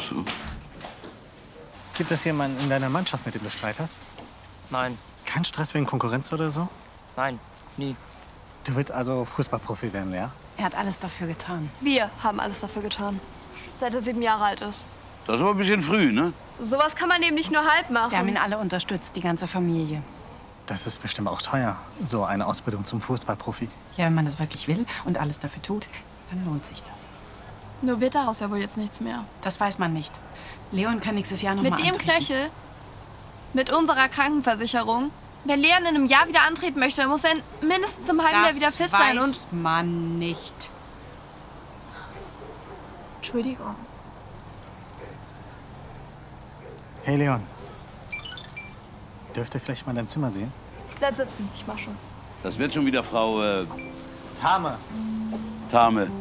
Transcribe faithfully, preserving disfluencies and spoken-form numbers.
so. Gibt es jemanden in deiner Mannschaft, mit dem du Streit hast? Nein. Kein Stress wegen Konkurrenz oder so? Nein, nie. Du willst also Fußballprofi werden, ja? Er hat alles dafür getan. Wir haben alles dafür getan. Seit er sieben Jahre alt ist. Das ist aber ein bisschen früh, ne? Sowas kann man eben nicht nur halb machen. Wir haben ihn alle unterstützt, die ganze Familie. Das ist bestimmt auch teuer, so eine Ausbildung zum Fußballprofi. Ja, wenn man das wirklich will und alles dafür tut, dann lohnt sich das. Nur wird daraus ja wohl jetzt nichts mehr. Das weiß man nicht. Leon kann nächstes Jahr noch Mit mal dem antreten. Knöchel, mit unserer Krankenversicherung. Wenn Leon in einem Jahr wieder antreten möchte, dann muss er mindestens im halben Jahr wieder fit sein. Und Das weiß man nicht. Entschuldigung. Hey Leon, dürft ihr vielleicht mal dein Zimmer sehen? Bleib sitzen, ich mach schon. Das wird schon wieder Frau äh, Tame. Tame.